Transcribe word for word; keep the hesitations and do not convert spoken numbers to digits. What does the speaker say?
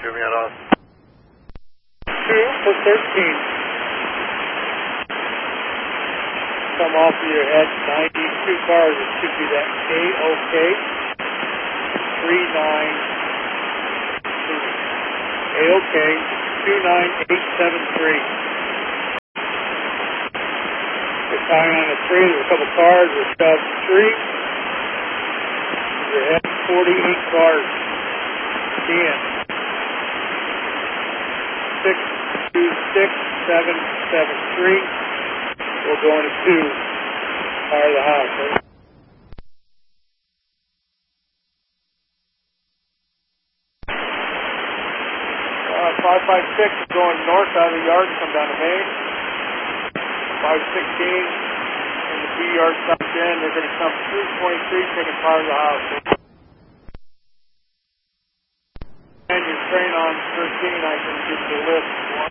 give me an off. Two for thirteen. Come off of your head, ninety-two cars, it should be that A-OK. three nine A-OK, two nine eight seven three. You're tying on a three, there's a couple cars, there's about three. Your head, forty-eight cars. ten. six two six seven seven three. We'll go into two. Fire the house. Right? Uh, five five six is going north out of the yard, come down to Main. five sixteen in the B yard stopped in. They're going to come through twenty-three, taking fire of the house. And your train on thirteen, I can get the lift.